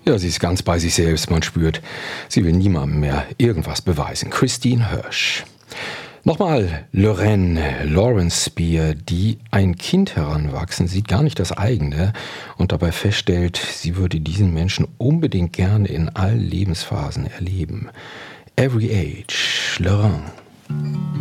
Ja, sie ist ganz bei sich selbst. Man spürt, sie will niemandem mehr irgendwas beweisen. Christine Hirsch. Nochmal Lorraine, Lawrence Spear, die ein Kind heranwachsen sieht, gar nicht das eigene, und dabei feststellt, sie würde diesen Menschen unbedingt gerne in allen Lebensphasen erleben. Every Age, Lorraine.